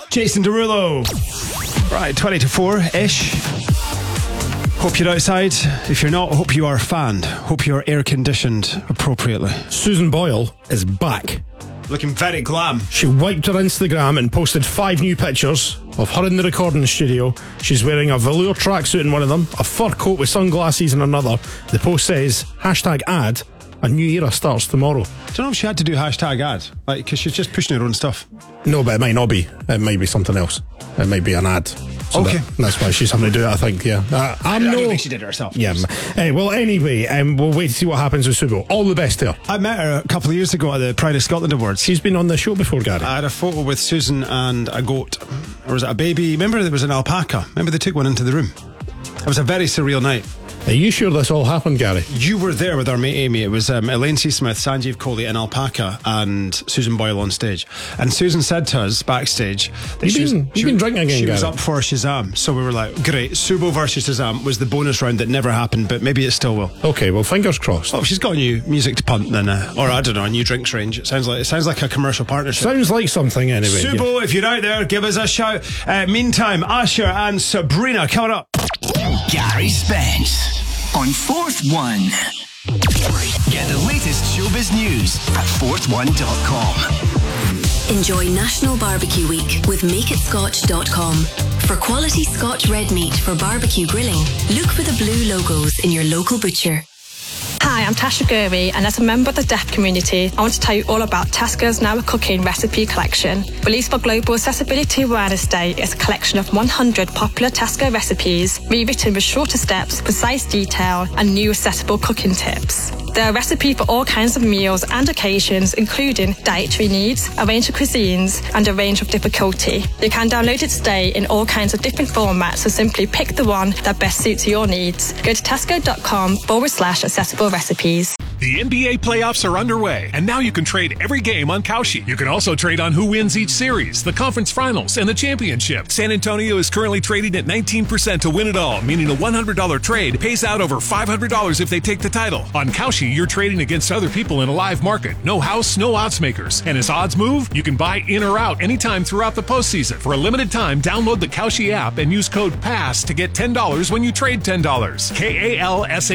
Jason Derulo. Right, 20 to 4-ish. Hope you're outside. If you're not, hope you are fanned. Hope you're air conditioned appropriately. Susan Boyle is back. Looking very glam. She wiped her Instagram and posted 5 new pictures of her in the recording studio. She's wearing a velour tracksuit in one of them, a fur coat with sunglasses in another. The post says, #ad, a new era starts tomorrow. I don't know if she had to do #ad, like, because she's just pushing her own stuff. No, but it might not be. It might be something else. It might be an ad. So okay. That's why she's having to do it, I think, yeah. I don't think she did it herself. Yeah. Well, anyway, we'll wait to see what happens with Subo. All the best to her. I met her a couple of years ago at the Pride of Scotland Awards. She's been on the show before, Gary. I had a photo with Susan and a goat. Or was it a baby? Remember there was an alpaca? Remember they took one into the room? It was a very surreal night. Are you sure this all happened, Gary? You were there with our mate Amy. It was Elaine C. Smith, Sanjeev Kohli, an alpaca, and Susan Boyle on stage. And Susan said to us backstage that you've been drinking again, she was Gary. up for Shazam. So we were like, great, Subo versus Shazam was the bonus round that never happened, but maybe it still will. Okay, well, fingers crossed. Oh, she's got new music to punt then, or I don't know, a new drinks range. It sounds like a commercial partnership. Sounds like something anyway. Subo, if you're out there, give us a shout. Meantime, Usher and Sabrina coming up. Gary Spence on Fourth One. Get the latest showbiz news at fourthone.com. Enjoy National Barbecue Week with MakeItScotch.com. For quality Scotch red meat for barbecue grilling, look for the blue logos in your local butcher. Hi, I'm Tasha Gurvey, and as a member of the deaf community, I want to tell you all about Tasco's Now a Cooking recipe collection. Released for Global Accessibility Awareness Day, it's a collection of 100 popular Tasco recipes, rewritten with shorter steps, precise detail, and new accessible cooking tips. There are recipes for all kinds of meals and occasions, including dietary needs, a range of cuisines, and a range of difficulty. You can download it today in all kinds of different formats, so simply pick the one that best suits your needs. Go to tasco.com/accessible recipes. The NBA playoffs are underway, and now you can trade every game on Kalshi. You can also trade on who wins each series, the conference finals, and the championship. San Antonio is currently trading at 19% to win it all, meaning a $100 trade pays out over $500 if they take the title. On Kalshi, you're trading against other people in a live market. No house, no odds makers. And as odds move, you can buy in or out anytime throughout the postseason. For a limited time, download the Kalshi app and use code PASS to get $10 when you trade $10. KALSA